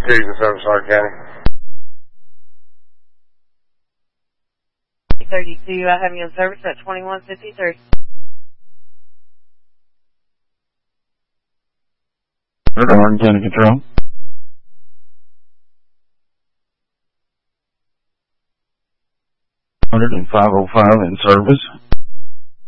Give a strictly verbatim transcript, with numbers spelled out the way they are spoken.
Cruising service, Hart County. thirty-two, I have you in service at twenty-one fifty-three. Hart County Control. one hundred and five oh five in service.